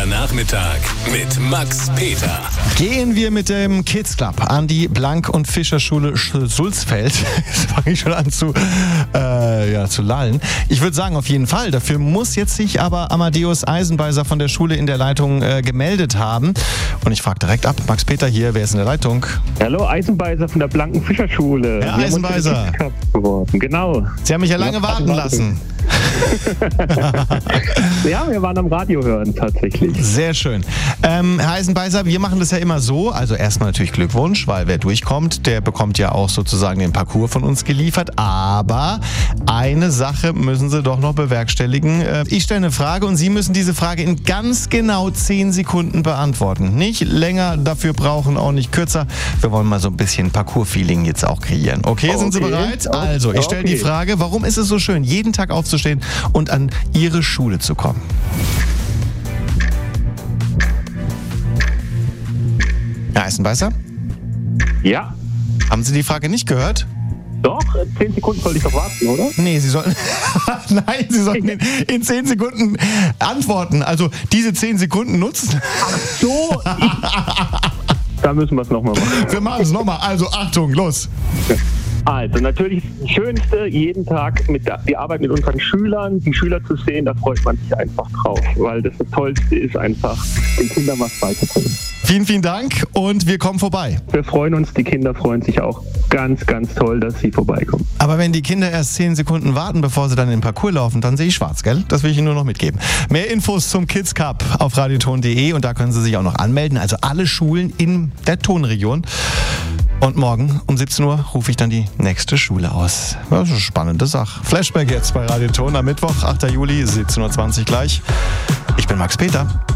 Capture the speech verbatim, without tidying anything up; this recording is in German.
Der Nachmittag mit Max Peter. Gehen wir mit dem Kids Club an die Blank- und Fischerschule Sulzfeld. Jetzt fange ich schon an zu, äh, ja, zu lallen. Ich würde sagen, auf jeden Fall. Dafür muss jetzt sich aber Amadeus Eisenbeiser von der Schule in der Leitung äh, gemeldet haben. Und ich frage direkt ab, Max Peter hier, wer ist in der Leitung? Hallo, Eisenbeiser von der Blanken Fischerschule. Herr Wir Eisenbeiser. haben uns den Kids Cup beworben. Genau. Sie haben mich ja lange Ja, warten lassen. Ja, wir waren am Radio hören tatsächlich. Sehr schön. Ähm, Herr Eisenbeiser, wir machen das ja immer so. Also erstmal natürlich Glückwunsch, weil wer durchkommt, der bekommt ja auch sozusagen den Parcours von uns geliefert. Aber eine Sache müssen Sie doch noch bewerkstelligen. Äh, ich stelle eine Frage und Sie müssen diese Frage in ganz genau zehn Sekunden beantworten. Nicht länger dafür brauchen, auch nicht kürzer. Wir wollen mal so ein bisschen Parcours-Feeling jetzt auch kreieren. Okay, Okay. sind Sie bereit? Also, ich stelle die Okay. Frage, warum ist es so schön, jeden Tag aufzustehen und an Ihre Schule zu kommen? Herr Eisenbeißer, Ja, haben Sie die Frage nicht gehört? doch, zehn Sekunden sollte ich doch warten, oder? Nee, Sie sollten, nein, Sie sollten in, in zehn Sekunden antworten. Also diese zehn Sekunden nutzen. So, ich, da müssen wir es nochmal machen. Wir machen es nochmal. Also Achtung, los. Also natürlich das Schönste, jeden Tag mit der, die Arbeit mit unseren Schülern, die Schüler zu sehen, da freut man sich einfach drauf, weil das, das Tollste ist einfach, den Kindern was beizubringen. Vielen, vielen Dank und wir kommen vorbei. Wir freuen uns, die Kinder freuen sich auch ganz, ganz toll, dass sie vorbeikommen. Aber wenn die Kinder erst zehn Sekunden warten, bevor sie dann in den Parcours laufen, dann sehe ich schwarz, gell? Das will ich Ihnen nur noch mitgeben. Mehr Infos zum Kids Cup auf radioton punkt de und da können Sie sich auch noch anmelden. Also alle Schulen in der Tonregion. Und morgen um siebzehn Uhr rufe ich dann die nächste Schule aus. Das ist eine spannende Sache. Flashback jetzt bei Radioton am Mittwoch, achter Juli, siebzehn Uhr zwanzig gleich. Ich bin Max Peter.